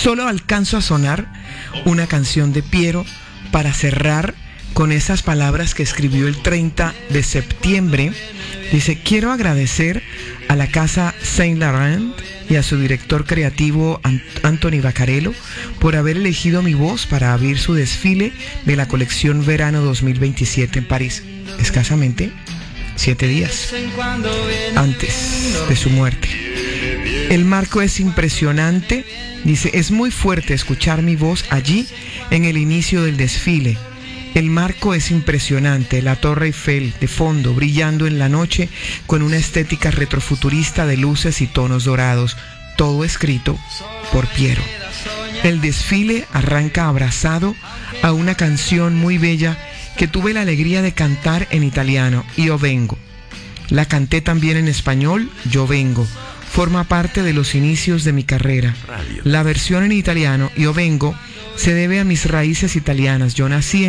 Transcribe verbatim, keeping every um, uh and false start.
Solo alcanzo a sonar una canción de Piero para cerrar con esas palabras que escribió el treinta de septiembre. Dice: quiero agradecer a la Casa Saint Laurent y a su director creativo Anthony Vaccarello por haber elegido mi voz para abrir su desfile de la colección Verano dos mil veintisiete en París, escasamente siete días antes de su muerte. El marco es impresionante, dice, es muy fuerte escuchar mi voz allí en el inicio del desfile. El marco es impresionante, la Torre Eiffel de fondo, brillando en la noche con una estética retrofuturista de luces y tonos dorados, todo escrito por Piero. El desfile arranca abrazado a una canción muy bella que tuve la alegría de cantar en italiano, Io Vengo. La canté también en español, Yo Vengo. Forma parte de los inicios de mi carrera. La versión en italiano, Io Vengo, se debe a mis raíces italianas. Yo nací en